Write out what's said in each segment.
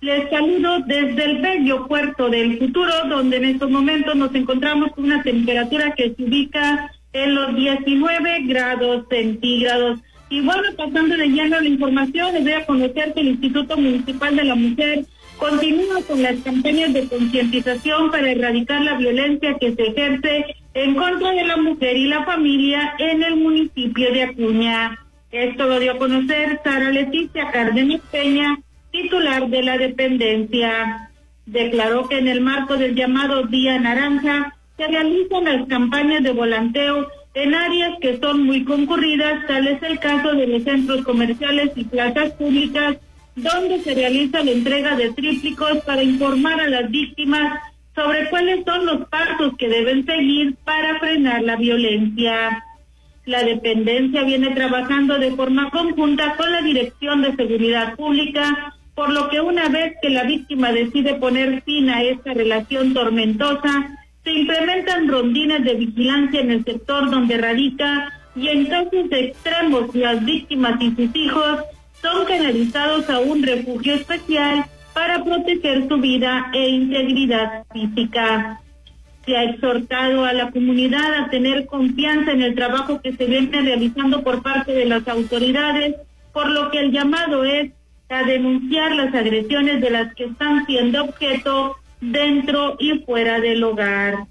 Les saludo desde el bello puerto del Futuro, donde en estos momentos nos encontramos con una temperatura que se ubica en los 19 grados centígrados. Y bueno, pasando de lleno a la información, les voy a conocer que el Instituto Municipal de la Mujer continúa con las campañas de concientización para erradicar la violencia que se ejerce en contra de la mujer y la familia en el municipio de Acuña. Esto lo dio a conocer Sara Leticia Cárdenas Peña, titular de la dependencia. Declaró que en el marco del llamado Día Naranja se realizan las campañas de volanteo en áreas que son muy concurridas, tal es el caso de los centros comerciales y plazas públicas, donde se realiza la entrega de trípticos para informar a las víctimas sobre cuáles son los pasos que deben seguir para frenar la violencia. La dependencia viene trabajando de forma conjunta con la Dirección de Seguridad Pública, por lo que una vez que la víctima decide poner fin a esta relación tormentosa, se implementan rondines de vigilancia en el sector donde radica y en casos extremos las víctimas y sus hijos son canalizados a un refugio especial para proteger su vida e integridad física. Se ha exhortado a la comunidad a tener confianza en el trabajo que se viene realizando por parte de las autoridades, por lo que el llamado es a denunciar las agresiones de las que están siendo objeto dentro y fuera del hogar.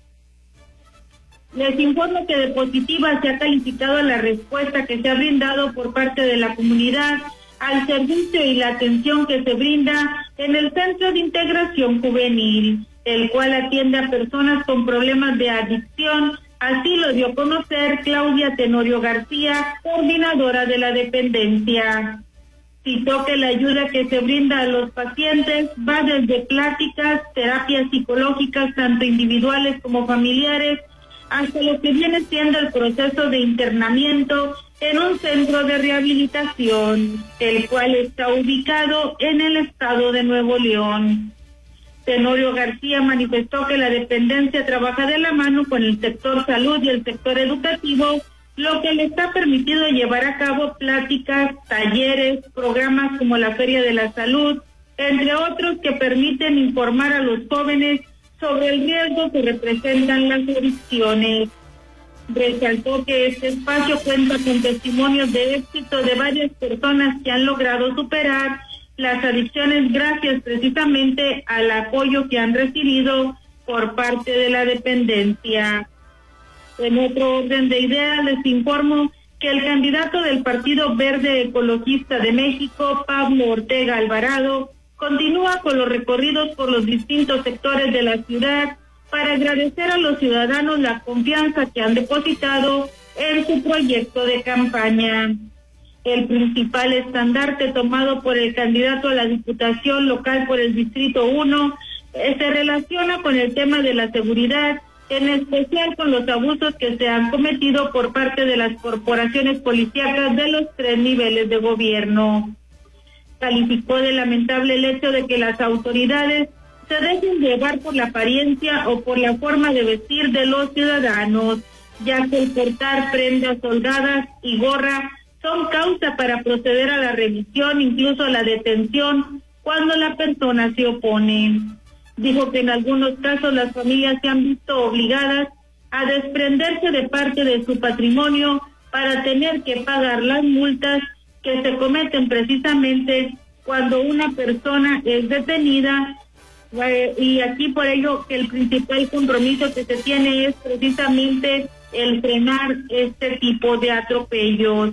Les informo que de positiva se ha calificado la respuesta que se ha brindado por parte de la comunidad al servicio y la atención que se brinda en el Centro de Integración Juvenil, el cual atiende a personas con problemas de adicción. Así lo dio a conocer Claudia Tenorio García, coordinadora de la dependencia. Citó que la ayuda que se brinda a los pacientes va desde pláticas, terapias psicológicas, tanto individuales como familiares, hasta lo que viene siendo el proceso de internamiento en un centro de rehabilitación, el cual está ubicado en el estado de Nuevo León. Tenorio García manifestó que la dependencia trabaja de la mano con el sector salud y el sector educativo, lo que les ha permitido llevar a cabo pláticas, talleres, programas como la Feria de la Salud, entre otros que permiten informar a los jóvenes sobre el riesgo que representan las adicciones. Resaltó que este espacio cuenta con testimonios de éxito de varias personas que han logrado superar las adicciones gracias precisamente al apoyo que han recibido por parte de la dependencia. En otro orden de ideas, les informo que el candidato del Partido Verde Ecologista de México, Pablo Ortega Alvarado, continúa con los recorridos por los distintos sectores de la ciudad para agradecer a los ciudadanos la confianza que han depositado en su proyecto de campaña. El principal estandarte tomado por el candidato a la Diputación Local por el Distrito 1 se relaciona con el tema de la seguridad, en especial con los abusos que se han cometido por parte de las corporaciones policíacas de los 3 niveles de gobierno. Calificó de lamentable el hecho de que las autoridades se dejen llevar por la apariencia o por la forma de vestir de los ciudadanos, ya que el portar prendas holgadas y gorra son causa para proceder a la revisión, incluso a la detención, cuando la persona se opone. Dijo que en algunos casos las familias se han visto obligadas a desprenderse de parte de su patrimonio para tener que pagar las multas que se cometen precisamente cuando una persona es detenida, y aquí por ello que el principal compromiso que se tiene es precisamente el frenar este tipo de atropellos.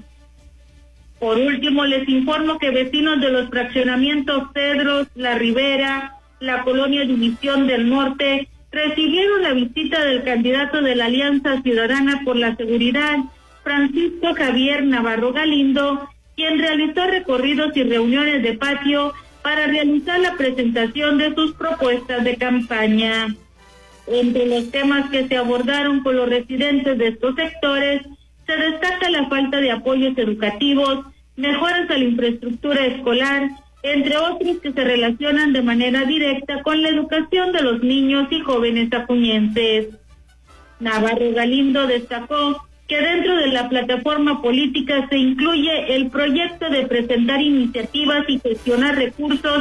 Por último, les informo que vecinos de los fraccionamientos Cedros, La Ribera, la colonia División del Norte, recibieron la visita del candidato de la Alianza Ciudadana por la Seguridad, Francisco Javier Navarro Galindo, quien realizó recorridos y reuniones de patio para realizar la presentación de sus propuestas de campaña. Entre los temas que se abordaron con los residentes de estos sectores, se destaca la falta de apoyos educativos, mejoras a la infraestructura escolar, entre otros que se relacionan de manera directa con la educación de los niños y jóvenes acuñenses. Navarro Galindo destacó que dentro de la plataforma política se incluye el proyecto de presentar iniciativas y gestionar recursos